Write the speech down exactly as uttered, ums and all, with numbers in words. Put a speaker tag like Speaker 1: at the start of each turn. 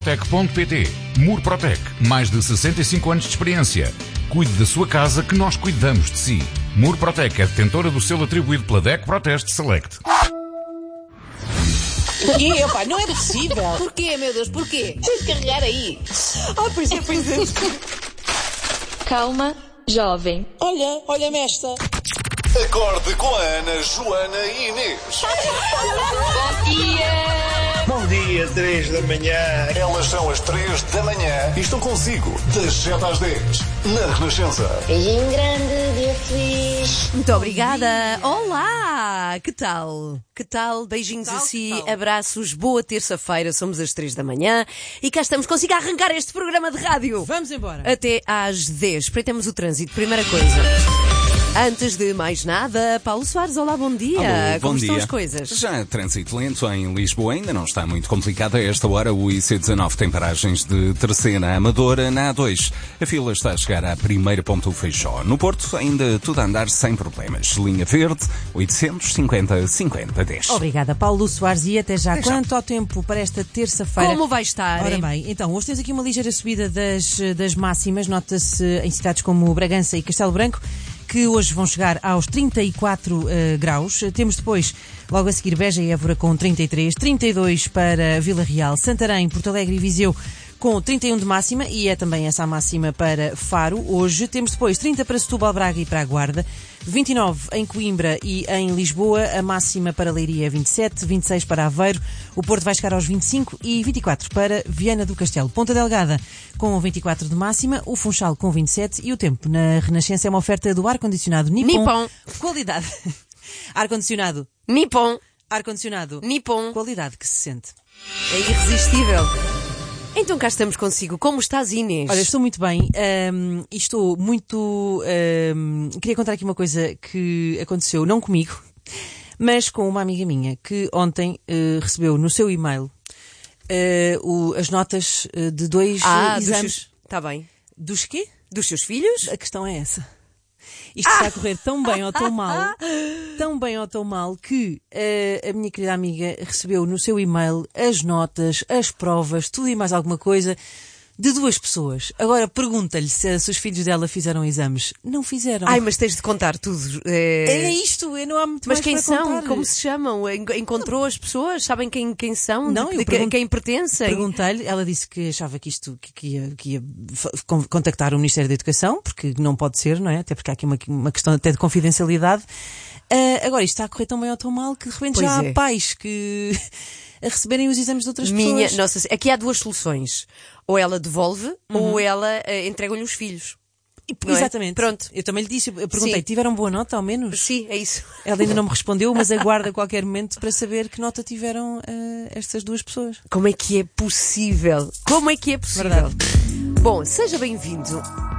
Speaker 1: Murprotec ponto pt. Murprotec, mais de sessenta e cinco anos de experiência. Cuide da sua casa que nós cuidamos de si. Murprotec é detentora do selo atribuído pela D E C Proteste Select.
Speaker 2: E, opa, não é possível.
Speaker 3: Porquê, meu Deus, porquê? Tens de carregar aí.
Speaker 2: Ah, pois é, pois é.
Speaker 4: Calma, jovem.
Speaker 2: Olha, olha-me esta.
Speaker 5: Acorde com a Ana, Joana e Inês.
Speaker 3: Bom dia!
Speaker 6: Bom dia, três da manhã.
Speaker 5: Elas são as três da manhã e estão consigo das sete às dez na Renascença.
Speaker 7: Beijinho grande, dia feliz.
Speaker 8: Muito obrigada. Olá, que tal? Que tal? Beijinhos
Speaker 2: Que tal,
Speaker 8: a si,
Speaker 2: que tal?
Speaker 8: abraços, boa terça-feira, somos às três da manhã e cá estamos, consigo arrancar este programa de rádio.
Speaker 2: Vamos embora.
Speaker 8: Até às dez. Espreitemos o trânsito, primeira coisa. Antes de mais nada, Paulo Soares, olá, bom dia.
Speaker 9: Alô, bom
Speaker 8: Como
Speaker 9: dia.
Speaker 8: estão as coisas?
Speaker 9: Já trânsito lento em Lisboa, ainda não está muito complicado a esta hora. O I C dezanove tem paragens de Terceira Amadora. Na A dois, a fila está a chegar à primeira ponta do Feijó. No Porto, ainda tudo a andar sem problemas. Linha Verde, oitocentos e cinquenta, cinquenta, dez.
Speaker 2: Obrigada, Paulo Soares, e até já.
Speaker 9: Até já.
Speaker 2: Quanto ao tempo para esta terça-feira?
Speaker 8: Como vai estar?
Speaker 2: Ora
Speaker 8: hein?
Speaker 2: bem, então, hoje temos aqui uma ligeira subida das, das máximas. Nota-se em cidades como Bragança e Castelo Branco, que hoje vão chegar aos trinta e quatro uh, graus. Temos depois, logo a seguir, Beja e Évora com trinta e três, trinta e dois para Vila Real, Santarém, Porto Alegre e Viseu com trinta e um de máxima, e é também essa a máxima para Faro. Hoje temos depois trinta para Setúbal, Braga e para a Guarda, vinte e nove em Coimbra e em Lisboa, a máxima para Leiria é vinte e sete, vinte e seis para Aveiro, o Porto vai chegar aos vinte e cinco e vinte e quatro para Viana do Castelo. Ponta Delgada com vinte e quatro de máxima, o Funchal com vinte e sete, e o tempo na Renascença é uma oferta do ar-condicionado Nippon.
Speaker 8: Nippon.
Speaker 2: Qualidade. Ar-condicionado.
Speaker 8: Nippon.
Speaker 2: Ar-condicionado.
Speaker 8: Nippon.
Speaker 2: Qualidade que se sente.
Speaker 8: É irresistível. Então cá estamos consigo. Como estás, Inês?
Speaker 2: Olha, estou muito bem um, e estou muito... Um, queria contar aqui uma coisa que aconteceu, não comigo, mas com uma amiga minha que ontem uh, recebeu no seu e-mail uh, o, as notas uh, de dois
Speaker 8: ah,
Speaker 2: uh,
Speaker 8: dos
Speaker 2: exames.
Speaker 8: seus... Tá bem.
Speaker 2: Dos quê?
Speaker 8: Dos seus filhos?
Speaker 2: A questão é essa. Isto está a correr tão bem ou tão mal, tão bem ou tão mal, que uh, a minha querida amiga recebeu no seu e-mail as notas, as provas, tudo e mais alguma coisa, de duas pessoas. Agora pergunta-lhe se, se os filhos dela fizeram exames. Não fizeram.
Speaker 8: Ai, mas tens de contar tudo. É,
Speaker 2: É isto, eu não há muito
Speaker 8: Mas
Speaker 2: mais
Speaker 8: quem
Speaker 2: para
Speaker 8: são?
Speaker 2: contar.
Speaker 8: Como se chamam? En- Encontrou as pessoas? Sabem quem, quem são?
Speaker 2: Não,
Speaker 8: de,
Speaker 2: eu
Speaker 8: de que-
Speaker 2: pergunto-
Speaker 8: quem pertencem?
Speaker 2: Perguntei-lhe, ela disse que achava que isto que, que ia, que ia fa- con- contactar o Ministério da Educação, porque não pode ser, não é? Até porque há aqui uma, uma questão até de confidencialidade. Ah, agora, isto está a correr tão bem ou tão mal que de repente
Speaker 8: Pois
Speaker 2: já
Speaker 8: é.
Speaker 2: há pais que a receberem os exames de outras
Speaker 8: Minha,
Speaker 2: pessoas.
Speaker 8: nossa, aqui há duas soluções. Ou ela devolve, ou ela eh, entrega-lhe os filhos.
Speaker 2: E-
Speaker 8: não é?
Speaker 2: Exatamente.
Speaker 8: Pronto.
Speaker 2: Eu também lhe disse, eu perguntei,
Speaker 8: Sim.
Speaker 2: tiveram boa nota ao menos?
Speaker 8: Sim, é isso.
Speaker 2: Ela ainda não me respondeu, mas aguarda a qualquer momento para saber que nota tiveram ah, estas duas pessoas.
Speaker 8: Como é que é possível? Como é que é possível?
Speaker 2: Verdade.
Speaker 8: Bom, seja bem-vindo